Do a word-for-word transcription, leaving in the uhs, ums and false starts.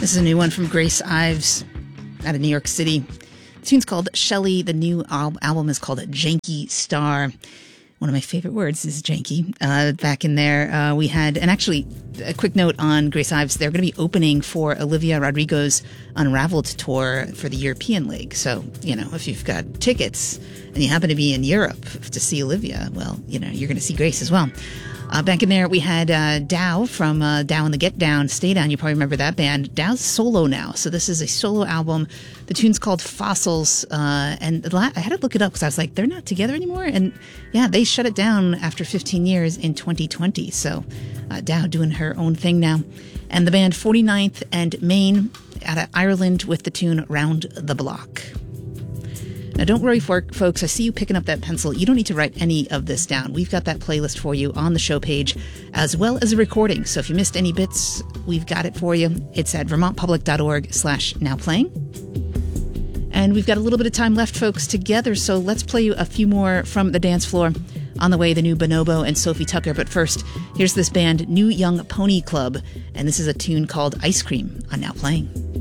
This is a new one from Grace Ives out of New York City. The tune's called Shelley. The new al- album is called Janky Star. One of my favorite words is janky. Uh, back in there, uh, we had, and actually, a quick note on Grace Ives. They're going to be opening for Olivia Rodrigo's Unraveled tour for the European leg. So, you know, if you've got tickets and you happen to be in Europe to see Olivia, well, you know, you're going to see Grace as well. Uh, back in there, we had uh, Dow from uh, Dow and the Get Down, Stay Down. You probably remember that band. Dow's solo now, so this is a solo album. The tune's called Fossils, uh, and I had to look it up because I was like, they're not together anymore? And yeah, they shut it down after fifteen years in twenty twenty, so uh, Dow doing her own thing now. And the band forty-ninth and Maine out of Ireland with the tune Round the Block. Now, don't worry, folks. I see you picking up that pencil. You don't need to write any of this down. We've got that playlist for you on the show page, as well as a recording. So if you missed any bits, we've got it for you. It's at vermontpublic.org slash now playing. And we've got a little bit of time left, folks, together. So let's play you a few more from the dance floor. On the way, the new Bonobo and Sophie Tucker. But first, here's this band, New Young Pony Club. And this is a tune called Ice Cream on Now Playing.